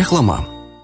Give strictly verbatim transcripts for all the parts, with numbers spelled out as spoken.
Reklama.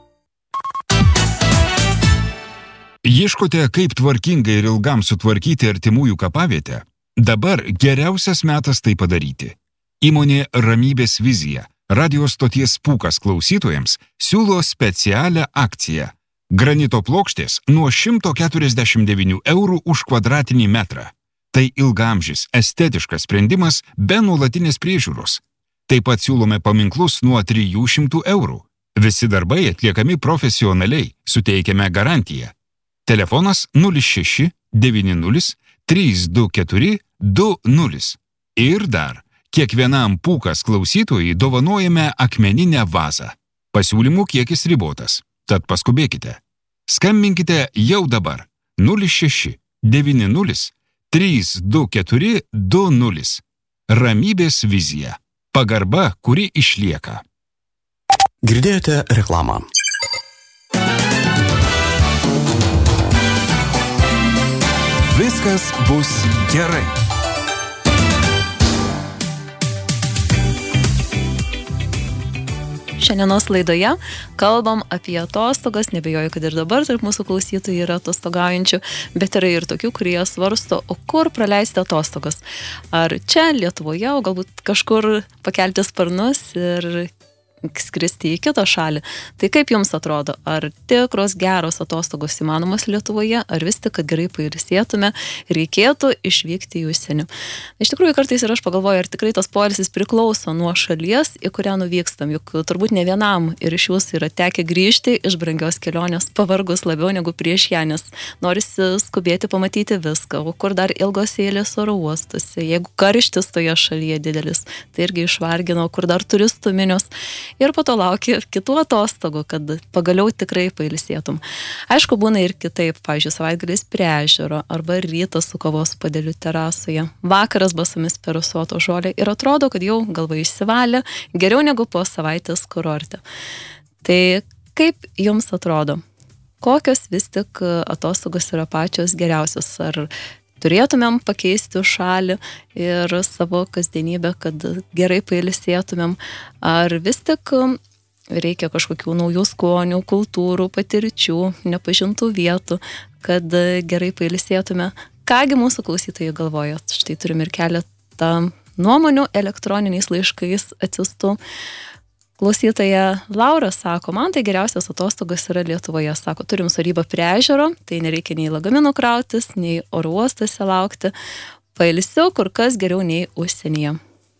Ieškote, kaip tvarkingai ir ilgam sutvarkyti artimųjų kapavietę? Dabar geriausias metas tai padaryti. Įmonė Ramybės vizija, radio stoties Pūkas klausytojams, siūlo specialią akciją. Granito plokštės nuo šimto keturiasdešimt devynių eurų už kvadratinį metrą. Tai ilgamžis, estetiškas sprendimas be nuolatinės priežiūros. Taip pat siūlome paminklus nuo trijų šimtų eurų. Visi darbai atliekami profesionaliai, suteikiame garantiją. Telefonas nulis šeši devyni nulis trys du keturi du nulis. Ir dar, kiekvienam Pūkas klausytojui dovanojame akmeninę vazą. Pasiūlymų kiekis ribotas, tad paskubėkite. Skambinkite jau dabar nulis šeši devyni nulis trys du keturi du nulis. Ramybės vizija. Pagarba, kuri išlieka. Girdėjote reklamą. Viskas bus gerai. Šiandienos laidoje kalbam apie atostogas, nebejoju, kad ir dabar tarp mūsų klausytojų yra atostogaujančių, bet yra ir tokių, kurie svarsto, o kur praleisti atostogas. Ar čia Lietuvoje, o galbūt kažkur pakelti sparnus ir skristi į kitą šalį. Tai kaip jums atrodo, ar tikros geros atostogos įmanomos Lietuvoje, ar vis tik, kad gerai pailsėtume, reikėtų išvykti į užsienį? Iš tikrųjų, kartais ir aš pagalvoju, ar tikrai tas poilsis priklauso nuo šalies, į kurią nuvykstam, juk turbūt ne vienam ir iš jūsų yra tekę grįžti iš brangios kelionės, pavargus labiau negu prieš ją, nes norisi skubėti pamatyti viską, o kur dar ilgos eilės oro uostuose, jeigu karštis toje šalyje didelis, tai irgi išvargino, kur dar turistų minios. Ir po to lauki kitų atostogų, kad pagaliau tikrai pailsėtum. Aišku, būna ir kitaip, pavyzdžiui, savaitgalis prie ežero arba rytas su kavos puodeliu terasoje, vakaras basomis per usuoto žolę ir atrodo, kad jau galva išsivalė, geriau negu po savaitės kurorte. Tai kaip jums atrodo, kokios vis tik atostogos yra pačios geriausios? Ar turėtumėm pakeisti šalį ir savo kasdienybę, kad gerai pailsėtumėm, ar vis tik reikia kažkokių naujų skonių, kultūrų, patirčių, nepažintų vietų, kad gerai pailsėtume. Kągi mūsų klausytojai galvoja? Štai turim ir keletą nuomonių elektroniniais laiškais atsiųstų. Klausytoja Laura sako, man tai geriausios atostogos yra Lietuvoje. Sako, turim sodybą prie ežero, tai nereikia nei lagaminų krautis, nei oro uostuose laukti. Pailsiu kur kas geriau nei užsienyje.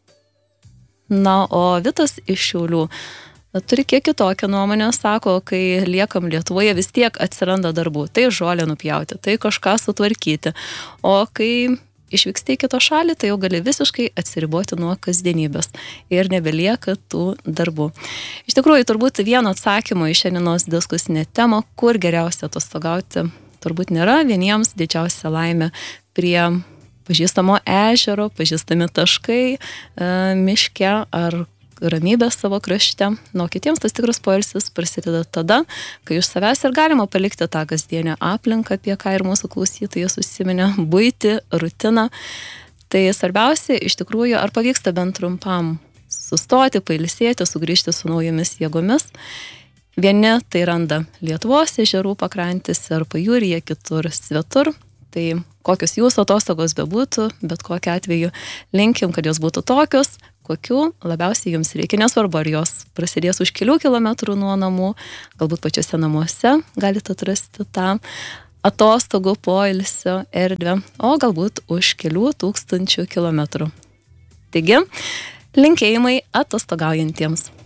Na, o Vitas iš Šiaulių turi kiek kitokią nuomonę, sako, kai liekam Lietuvoje vis tiek atsiranda darbų. Tai žolę nupjauti, tai kažką sutvarkyti. O kai išvyksti į kitą šalį, tai jau gali visiškai atsiriboti nuo kasdienybės ir nebelieka tų darbų. Iš tikrųjų, turbūt vieno atsakymo į šiandienos diskusinę temą, kur geriausia atostogauti, turbūt nėra. Vieniems didžiausia laimė prie pažįstamo ežero, pažįstami taškai, e, miške ar ramybės savo krašte. Nu, kitiems tas tikras poilsis prasideda tada, kai iš savęs ir galima palikti tą kasdienę aplinką, apie ką ir mūsų klausytojas užsiminė, buitį, rutiną. Tai svarbiausia, iš tikrųjų, ar pavyksta bent trumpam sustoti, pailsėti, sugrįžti su naujomis jėgomis. Vieni tai randa Lietuvos ežerų pakrantėse ar pajūryje, kitur svetur. Tai kokios jūsų atostogos bebūtų, bet kokiu atveju linkim, kad jos būtų tokios, kokių labiausiai jums reikia. Nesvarbu, ar jos prasidės už kelių kilometrų nuo namų, galbūt pačiuose namuose galite atrasti tą atostogų poilsio erdvę, o galbūt už kelių tūkstančių kilometrų. Taigi, linkėjimai atostogaujantiems.